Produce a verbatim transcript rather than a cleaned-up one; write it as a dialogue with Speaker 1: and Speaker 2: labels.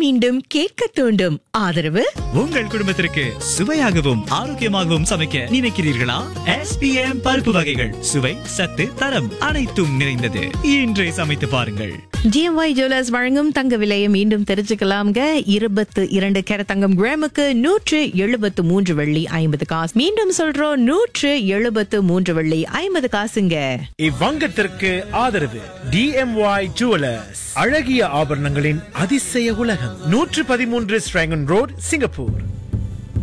Speaker 1: மீண்டும் கேட்க தூண்டும். ஆதரவு
Speaker 2: உங்கள் குடும்பத்திற்கு சுவையாகவும் ஆரோக்கியமாகவும் சமைக்க நினைக்கிறீர்களா? எஸ் பி எம் பருப்பு வகைகள் சுவை சத்து தரம் அனைத்தும் நிறைந்தது. இன்றே சமைத்து பாருங்கள்.
Speaker 1: ஜிஎம்ஒய் ஜுவல்லர்ஸ் வழங்கும் தங்க விலையை மீண்டும் தெரிஞ்சுக்கலாம்ங்க. இருபத்து இரண்டு கேரட் தங்கம் கிராமுக்கு நூற்று எழுபத்து மூன்று வெள்ளி ஐம்பது காசு. மீண்டும் சொல்றோம், நூற்று எழுபத்து மூன்று வெள்ளி ஐம்பது காசுங்க.
Speaker 3: இவ்வங்கத்திற்கு ஆதரவு டிஎம்ஒய் ஜுவல்லர்ஸ், அழகிய ஆபரணங்களின் அதிசய உலகம், நூற்று பதிமூன்று ஸ்ட்ராங்கன் ரோட், சிங்கப்பூர்.